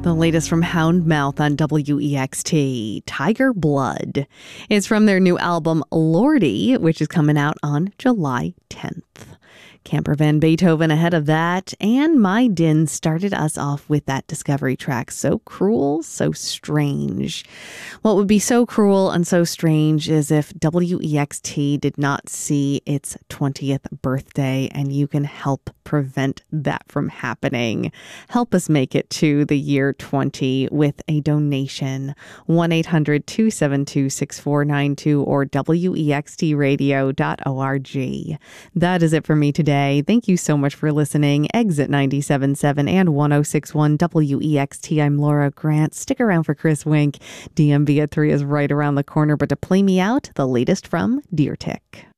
The latest from Houndmouth on WEXT, Tiger Blood, is from their new album Lordy, which is coming out on July 10th. Camper Van Beethoven ahead of that, and My Din started us off with that Discovery track, So Cruel, So Strange. What would be so cruel and so strange is if WEXT did not see its 20th birthday, and you can help prevent that from happening. Help us make it to the year 20 with a donation. 1-800-272-6492 or wextradio.org. That is it for me today. Thank you so much for listening. Exit 97.7 and 106.1 WEXT. I'm Laura Grant. Stick around for Chris Wink. DMV at 3 is right around the corner, but to play me out, the latest from Deer Tick.